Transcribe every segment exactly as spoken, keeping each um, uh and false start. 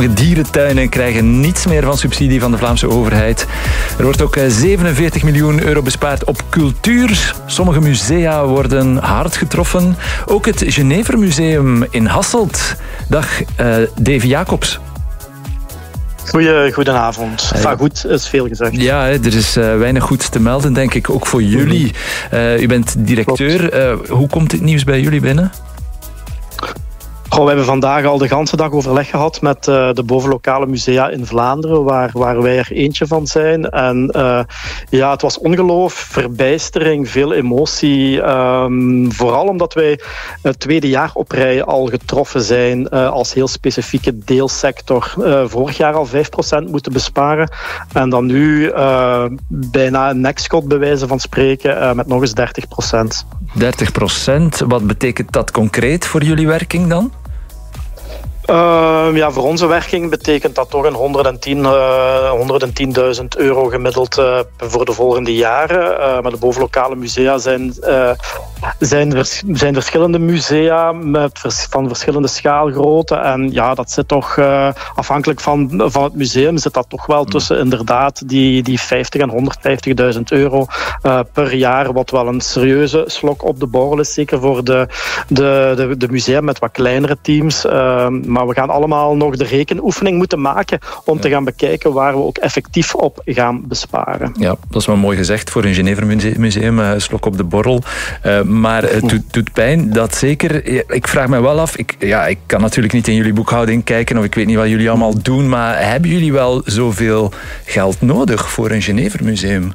Sommige dierentuinen krijgen niets meer van subsidie van de Vlaamse overheid. Er wordt ook zevenenveertig miljoen euro bespaard op cultuur. Sommige musea worden hard getroffen. Ook het Genevermuseum in Hasselt. Dag, uh, Davy Jacobs. Goeie, goedenavond. Uh, Van goed is veel gezegd. Ja, er is uh, weinig goed te melden, denk ik, ook voor jullie. Uh, u bent directeur. Uh, hoe komt dit nieuws bij jullie binnen? Goh, we hebben vandaag al de ganse dag overleg gehad met uh, de bovenlokale musea in Vlaanderen, waar, waar wij er eentje van zijn. En uh, ja, het was ongeloof, verbijstering, veel emotie. Um, vooral omdat wij het tweede jaar op rij al getroffen zijn uh, als heel specifieke deelsector. Uh, vorig jaar al vijf procent moeten besparen. En dan nu uh, bijna een nekschot bij wijze van spreken uh, met nog eens dertig procent. dertig procent, wat betekent dat concreet voor jullie werking dan? Uh, ja, voor onze werking betekent dat toch een honderdtien, uh, honderdtienduizend euro gemiddeld uh, voor de volgende jaren. Uh, maar de bovenlokale musea zijn, uh, zijn, vers- zijn verschillende musea met vers- van verschillende schaalgrootte. En ja, dat zit toch, uh, afhankelijk van, van het museum, zit dat toch wel tussen inderdaad die, die vijftig en honderdvijftigduizend euro uh, per jaar. Wat wel een serieuze slok op de borrel is. Zeker voor de, de, de, de musea met wat kleinere teams. Uh, Maar we gaan allemaal nog de rekenoefening moeten maken om ja. te gaan bekijken waar we ook effectief op gaan besparen. Ja, dat is wel mooi gezegd voor een Genevermuseum, uh, slok op de borrel. Uh, maar het doet, doet pijn, dat zeker. Ik vraag me wel af, ik, ja, ik kan natuurlijk niet in jullie boekhouding kijken of ik weet niet wat jullie allemaal doen, maar hebben jullie wel zoveel geld nodig voor een Genevermuseum?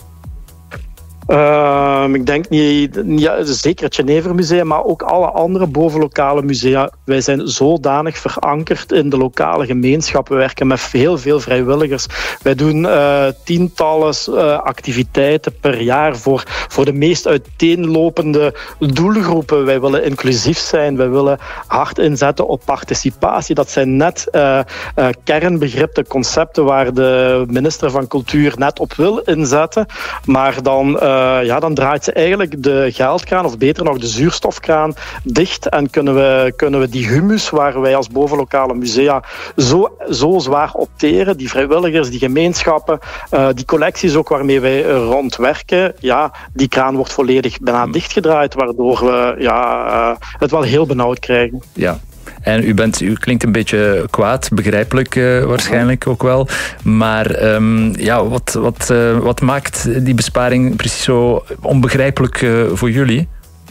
Uh, ik denk niet, ja, zeker het Genevermuseum, maar ook alle andere bovenlokale musea. Wij zijn zodanig verankerd in de lokale gemeenschap. We werken met heel veel vrijwilligers. Wij doen uh, tientallen uh, activiteiten per jaar voor, voor de meest uiteenlopende doelgroepen. Wij willen inclusief zijn. Wij willen hard inzetten op participatie. Dat zijn net uh, uh, kernbegrippen, concepten waar de minister van Cultuur net op wil inzetten. Maar dan... Uh, Uh, ja, dan draait ze eigenlijk de geldkraan, of beter nog de zuurstofkraan, dicht. En kunnen we, kunnen we die humus waar wij als bovenlokale musea zo, zo zwaar opteren, die vrijwilligers, die gemeenschappen, uh, die collecties ook waarmee wij rondwerken, ja, die kraan wordt volledig bijna dichtgedraaid, waardoor we ja, uh, het wel heel benauwd krijgen. Ja. En u, bent, u klinkt een beetje kwaad, begrijpelijk uh, waarschijnlijk ook wel. Maar um, ja, wat, wat, uh, wat maakt die besparing precies zo onbegrijpelijk uh, voor jullie?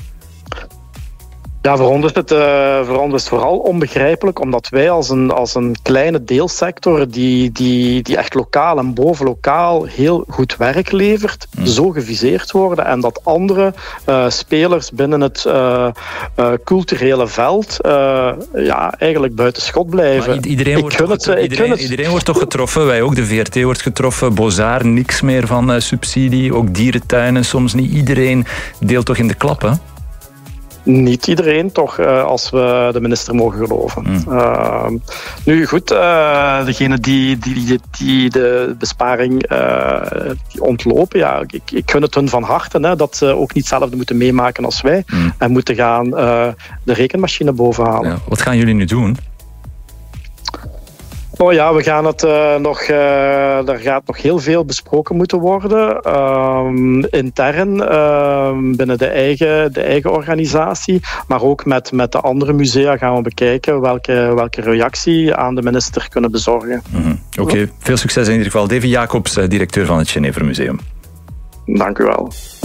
Ja, voor ons is het, uh, voor ons is het vooral onbegrijpelijk, omdat wij als een, als een kleine deelsector die, die, die echt lokaal en bovenlokaal heel goed werk levert, mm. zo geviseerd worden en dat andere uh, spelers binnen het uh, uh, culturele veld uh, ja, eigenlijk buiten schot blijven. Maar iedereen, wordt toch, het, uh, iedereen, het... iedereen wordt toch getroffen? Wij ook, de V R T wordt getroffen, Bozar, niks meer van uh, subsidie, ook dierentuinen soms niet. Iedereen deelt toch in de klap, hè? Niet iedereen, toch, als we de minister mogen geloven. Mm. Uh, nu goed, uh, degenen die, die, die, die de besparing uh, die ontlopen, ja, ik, ik gun het hun van harte, hè, dat ze ook niet hetzelfde moeten meemaken als wij mm. en moeten gaan uh, de rekenmachine bovenhalen. Ja, wat gaan jullie nu doen? Oh ja, we gaan het uh, nog... Uh, er gaat nog heel veel besproken moeten worden. Uh, intern, uh, binnen de eigen, de eigen organisatie. Maar ook met, met de andere musea gaan we bekijken welke, welke reactie aan de minister kunnen bezorgen. Mm-hmm. Oké, okay. Veel succes in ieder geval. Davy Jacobs, directeur van het Genevermuseum. Dank u wel.